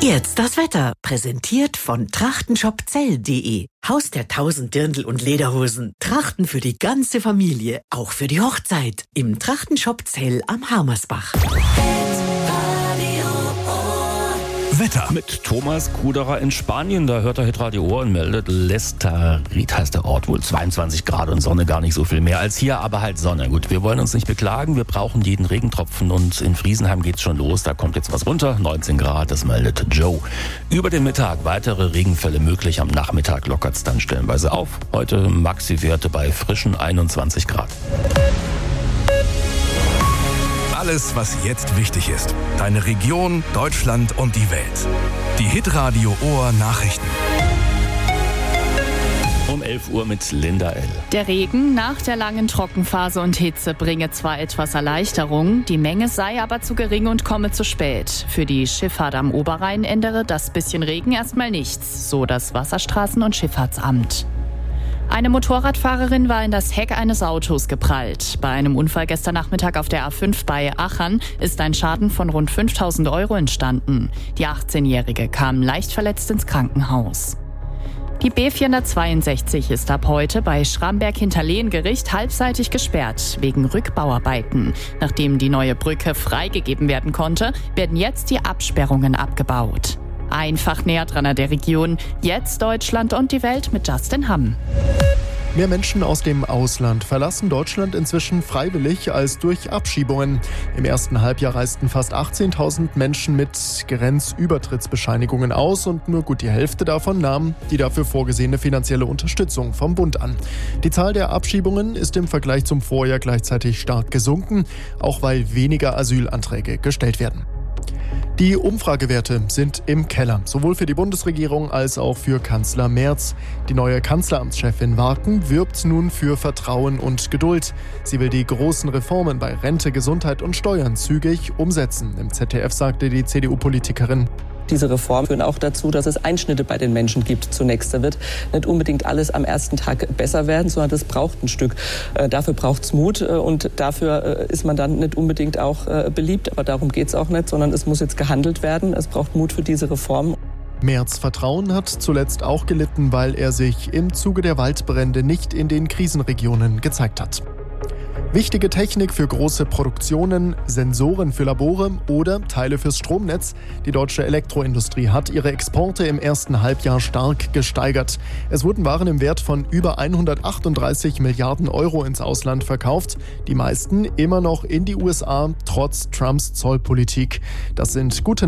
Jetzt das Wetter, präsentiert von trachtenshopzell.de. Haus der 1000 Dirndl und Lederhosen. Trachten für die ganze Familie, auch für die Hochzeit. Im Trachtenshop Zell am Harmersbach. Wetter mit Thomas Kuderer in Spanien. Da hört er Hitradio Ohr und meldet, Lestarit heißt der Ort wohl. 22 Grad und Sonne, gar nicht so viel mehr als hier, aber halt Sonne. Gut, wir wollen uns nicht beklagen, wir brauchen jeden Regentropfen und in Friesenheim geht's schon los. Da kommt jetzt was runter, 19 Grad, das meldet Joe. Über den Mittag weitere Regenfälle möglich, am Nachmittag lockert's dann stellenweise auf. Heute Maxi-Werte bei frischen 21 Grad. Alles, was jetzt wichtig ist. Deine Region, Deutschland und die Welt. Die Hitradio Ohr Nachrichten. Um 11 Uhr mit Linda L. Der Regen nach der langen Trockenphase und Hitze bringe zwar etwas Erleichterung, die Menge sei aber zu gering und komme zu spät. Für die Schifffahrt am Oberrhein ändere das bisschen Regen erstmal nichts, so das Wasserstraßen- und Schifffahrtsamt. Eine Motorradfahrerin war in das Heck eines Autos geprallt. Bei einem Unfall gestern Nachmittag auf der A5 bei Aachen ist ein Schaden von rund 5.000 € entstanden. Die 18-Jährige kam leicht verletzt ins Krankenhaus. Die B462 ist ab heute bei Schramberg-Hinterlehengericht halbseitig gesperrt, wegen Rückbauarbeiten. Nachdem die neue Brücke freigegeben werden konnte, werden jetzt die Absperrungen abgebaut. Einfach näher dran an der Region. Jetzt Deutschland und die Welt mit Justin Hamm. Mehr Menschen aus dem Ausland verlassen Deutschland inzwischen freiwillig als durch Abschiebungen. Im ersten Halbjahr reisten fast 18.000 Menschen mit Grenzübertrittsbescheinigungen aus und nur gut die Hälfte davon nahm die dafür vorgesehene finanzielle Unterstützung vom Bund an. Die Zahl der Abschiebungen ist im Vergleich zum Vorjahr gleichzeitig stark gesunken, auch weil weniger Asylanträge gestellt werden. Die Umfragewerte sind im Keller, sowohl für die Bundesregierung als auch für Kanzler Merz. Die neue Kanzleramtschefin Warken wirbt nun für Vertrauen und Geduld. Sie will die großen Reformen bei Rente, Gesundheit und Steuern zügig umsetzen. Im ZDF sagte die CDU-Politikerin: Diese Reformen führen auch dazu, dass es Einschnitte bei den Menschen gibt. Zunächst, da wird nicht unbedingt alles am ersten Tag besser werden, sondern das braucht ein Stück. Dafür braucht es Mut und dafür ist man dann nicht unbedingt auch beliebt. Aber darum geht es auch nicht, sondern es muss jetzt gehandelt werden. Es braucht Mut für diese Reformen. Merz' Vertrauen hat zuletzt auch gelitten, weil er sich im Zuge der Waldbrände nicht in den Krisenregionen gezeigt hat. Wichtige Technik für große Produktionen, Sensoren für Labore oder Teile fürs Stromnetz. Die deutsche Elektroindustrie hat ihre Exporte im ersten Halbjahr stark gesteigert. Es wurden Waren im Wert von über 138 Milliarden € ins Ausland verkauft. Die meisten immer noch in die USA, trotz Trumps Zollpolitik. Das sind gute